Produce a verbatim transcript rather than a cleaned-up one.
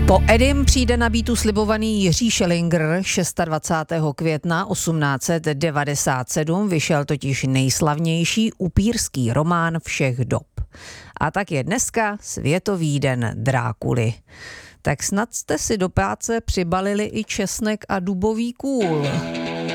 Po Edim přijde na býtu slibovaný Jiří Schellinger. dvacátého šestého května osmnáct set devadesát sedm vyšel totiž nejslavnější upírský román všech dob. A tak je dneska Světový den Drákuly. Tak snad jste si do práce přibalili i česnek a dubový kůl.